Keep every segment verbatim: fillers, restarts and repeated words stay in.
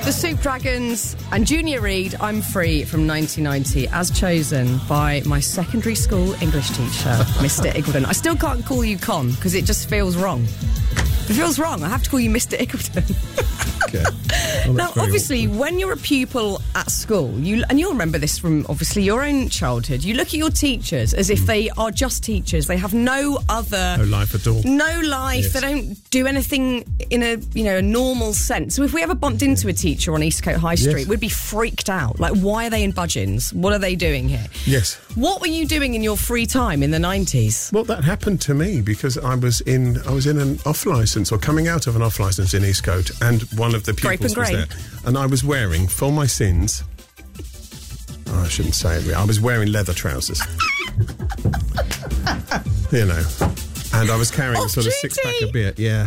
The Soup Dragons and Junior Reid, I'm Free from nineteen ninety, as chosen by my secondary school English teacher, Mister Iggulden. I still can't call you Con because it just feels wrong. It feels wrong. I have to call you Mister Iggulden. Okay. Well, now, obviously, awkward. When you're a pupil at school, you and you'll remember this from, obviously, your own childhood, you look at your teachers as if mm. they are just teachers. They have no other... No life at all. No life. Yes. They don't do anything in a, you know, a normal sense. So if we ever bumped into a teacher on Eastcote High Street, yes. we'd be freaked out. Like, why are they in Budgeons? What are they doing here? Yes. What were you doing in your free time in the nineties? Well, that happened to me because I was in I was in an off licence or coming out of an off licence in Eastcote, and one of the pupils was there, and I was wearing, for my sins, oh, I shouldn't say it, I was wearing leather trousers. You know, and I was carrying a sort of six pack of beer. Yeah.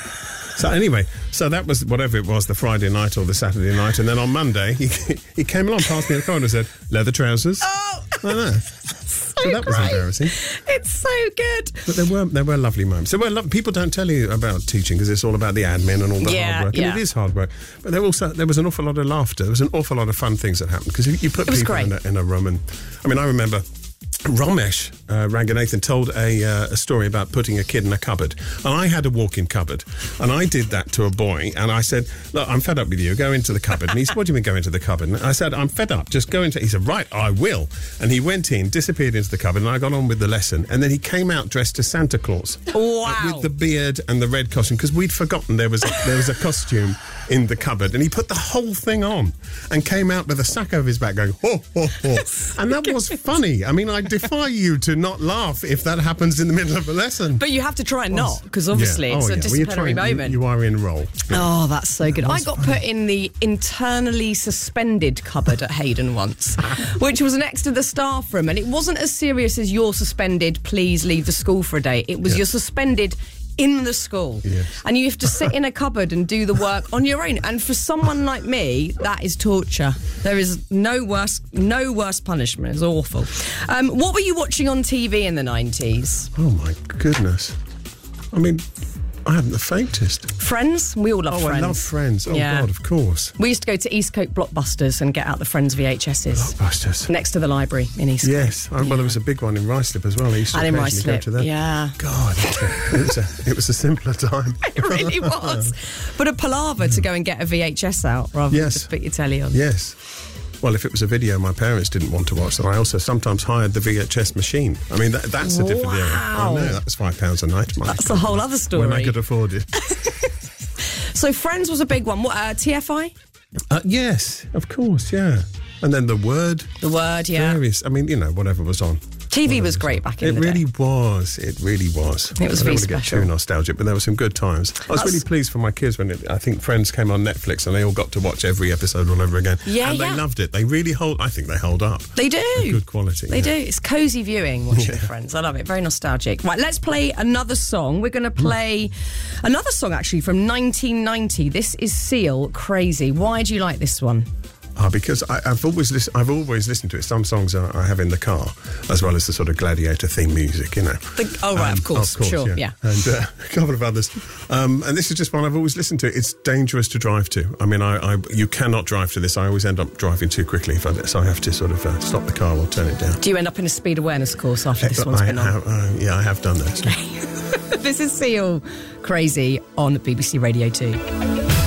So anyway, so that was whatever it was, the Friday night or the Saturday night, and then on Monday he he came along, passed me in the corner and said, leather trousers. Oh, I know. So, so that great. was embarrassing. It's so good. But there were there were lovely moments. There were lo- people don't tell you about teaching because it's all about the admin and all the yeah, hard work, yeah. and it is hard work. But there also there was an awful lot of laughter. There was an awful lot of fun things that happened because you, you put people in a, in a room, and I mean I remember. Ramesh uh, Ranganathan told a, uh, a story about putting a kid in a cupboard, and I had a walk-in cupboard, and I did that to a boy, and I said, look, I'm fed up with you, go into the cupboard. And he said, what do you mean go into the cupboard? And I said, I'm fed up, just go into. He said, right, I will. And he went in, disappeared into the cupboard, and I got on with the lesson, and then he came out dressed as Santa Claus. Wow. With the beard and the red costume, because we'd forgotten there was a, there was a costume in the cupboard, and he put the whole thing on and came out with a sack over his back going, ho, ho, ho. And that was funny. I mean, I defy you to not laugh if that happens in the middle of a lesson. But you have to try and not, because obviously yeah. oh, it's a yeah. disciplinary well, moment. You, you are in role. Yeah. Oh, that's so good. That I got funny. put in the internally suspended cupboard at Hayden once, which was next to the staff room, and it wasn't as serious as you're suspended, please leave the school for a day. It was yeah. you're suspended in the school, yes. and you have to sit in a cupboard and do the work on your own. And for someone like me, that is torture. There is no worse, no worse punishment. It's awful. Um, what were you watching on T V in the nineties? Oh my goodness! I mean, I haven't the faintest. Friends? We all love oh, Friends. I love Friends. Oh, yeah. God, of course. We used to go to Eastcote Blockbusters and get out the Friends V H S's. Blockbusters. Next to the library in Eastcote. Yes. Oh, well, yeah. there was a big one in Ruislip as well. I used to and in occasionally go Ruislip, to that. yeah. God, it was, a, it was a simpler time. It really was. But a palaver to go and get a V H S out rather yes. than just put your telly on. Yes. Well, if it was a video my parents didn't want to watch, then I also sometimes hired the V H S machine. I mean, that, that's a different wow. era. I know, that was five pounds a night. My That's God, a whole other story. When I could afford it. So Friends was a big one. What, uh, T F I? Uh, yes, of course, yeah. And then The Word. The Word, yeah. Various, I mean, you know, whatever was on. T V whatever was great back in it the really day. was. It really was. It was I don't really want to get special. too nostalgic, but there were some good times. I was That's... really pleased for my kids when it, I think Friends came on Netflix and they all got to watch every episode all over again. Yeah, And yeah. they loved it. They really hold, I think they hold up. They do. They're good quality. They yeah. do. It's cosy viewing watching Yeah. Friends. I love it. Very nostalgic. Right, let's play another song. We're going to play another song actually from nineteen ninety. This is Seal, Crazy. Why do you like this one? Uh, because I, I've always lis- I've always listened to it. Some songs I, I have in the car, as well as the sort of Gladiator theme music, you know. The, oh, right, um, of course. Of course, sure, yeah. yeah. And uh, a couple of others. Um, and this is just one I've always listened to. It's dangerous to drive to. I mean, I, I you cannot drive to this. I always end up driving too quickly for this. So I have to sort of uh, stop the car or turn it down. Do you end up in a speed awareness course after this one's I been on? have, uh, yeah, I have done that. This is Seal, Crazy on B B C Radio two.